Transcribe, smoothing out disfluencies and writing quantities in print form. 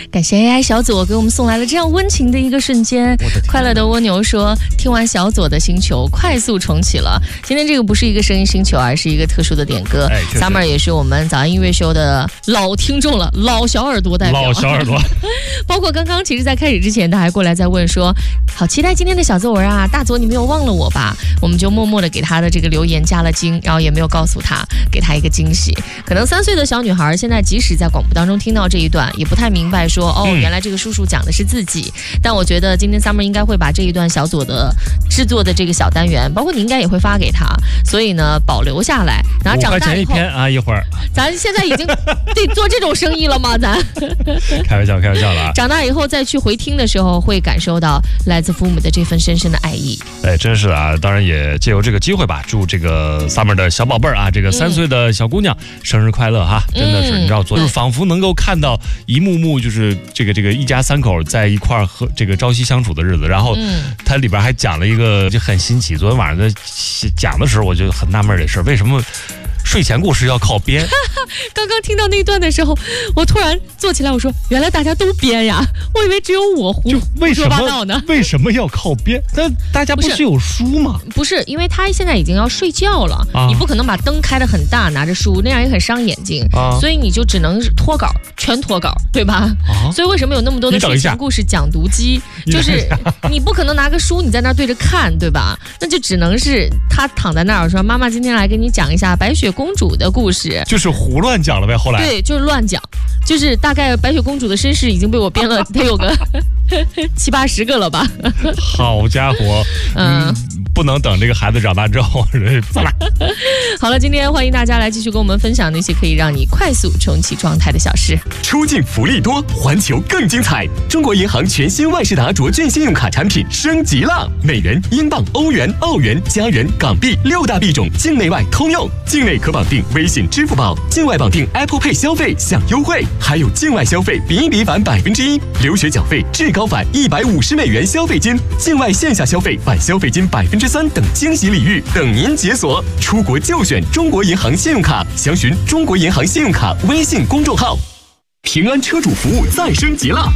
感谢 AI 小左给我们送来了这样温情的一个瞬间。快乐的蜗牛说，听完小左的星球快速重启了。今天这个不是一个声音星球，而是一个特殊的点歌。Summer 也是我们早安音乐秀的老听众了，老小耳朵代表。 老小耳朵。 包括刚刚其实在开始之前他还过来在问说，好期待今天的小作文啊，大左你没有忘了我吧？我们就默默的给他的这个留言加了精，然后也没有告诉他，给他一个惊喜。可能3岁的小女孩现在即使在广播当中听到这一段，也不太明白说原来这个叔叔讲的是自己。但我觉得今天 Summer 应该会把这一段小左的制作的这个小单元，包括你应该也会发给他，所以呢保留下来，然后长大以后 5块钱一篇啊，一会儿。 咱现在已经得做这种生意了吗？咱开玩笑了啊！ 长大以后再去回听的时候，会感受到来自父母的这份深深的爱意。 哎，真是啊！当然也借由这个机会吧，祝这个 Summer 的小宝贝儿啊，这个3岁的小姑娘生日快乐哈！真的是，你知道，就是仿佛能够看到一幕幕，就是这个一家3口在一块儿和这个朝夕相处的日子。然后，它里边还讲了一个就很新奇。昨天晚上在讲的时候，我就很纳闷这事，为什么睡前故事要靠编？ 刚刚听到那段的时候，我突然坐起来，我说：“原来大家都编呀！我以为只有我胡说八道呢。 为什么要靠编？但大家不是有书吗？ 不是，因为他现在已经要睡觉了，你不可能把灯开得很大，拿着书，那样也很伤眼睛，所以你就只能脱稿，全脱稿，对吧？所以为什么有那么多的睡前故事讲读机？就是你不可能拿个书你在那儿对着看，对吧？那就只能是他躺在那儿说：“妈妈今天来给你讲一下白雪公主的故事。” 就是胡乱讲了呗。后来对，就是乱讲，就是大概白雪公主的身世已经被我编了，得有个70、80个了吧。 好家伙，不能等这个孩子长大之后，算了。 好了，今天欢迎大家来继续跟我们分享那些可以让你快速重启状态的小事。 出境福利多，环球更精彩！中国银行全新万事达卓券信用卡产品升级了，美元、英镑、欧元、澳元、加元、港币6大币种，境内外通用。境内可绑定微信、支付宝，境外绑定 Apple Pay 消费享优惠，还有境外消费比一比返1%，留学缴费至高返150美元消费金，境外线下消费返消费金3%等惊喜礼遇等您解锁。出国就选中国银行信用卡，详询中国银行信用卡微信公众号。平安车主服务再升级了，